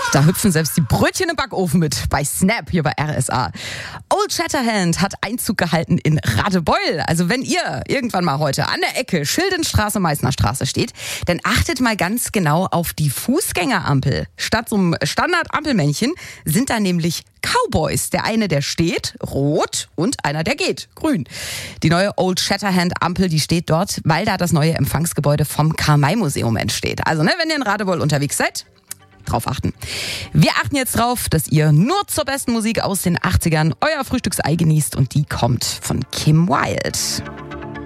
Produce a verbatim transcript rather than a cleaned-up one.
Da hüpfen selbst die Brötchen im Backofen mit bei Snap hier bei R S A. Old Shatterhand hat Einzug gehalten in Radebeul. Also wenn ihr irgendwann mal heute an der Ecke Schildenstraße, Meißner Straße steht, dann achtet mal ganz genau auf die Fußgängerampel. Statt so einem Standard-Ampelmännchen sind da nämlich Cowboys. Der eine, der steht, rot, und einer, der geht, grün. Die neue Old Shatterhand-Ampel, die steht dort, weil da das neue Empfangsgebäude vom Karl-May-Museum entsteht. Also ne, wenn ihr in Radebeul unterwegs seid, drauf achten. Wir achten jetzt drauf, dass ihr nur zur besten Musik aus den achtzigern euer Frühstücksei genießt, und die kommt von Kim Wilde.